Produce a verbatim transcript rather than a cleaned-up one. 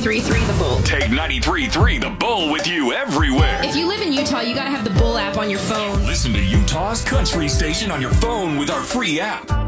ninety-three point three The Bull. Take ninety-three point three The Bull with you everywhere. If you live in Utah, you gotta have the Bull app on your phone. Listen to Utah's country station on your phone with our free app.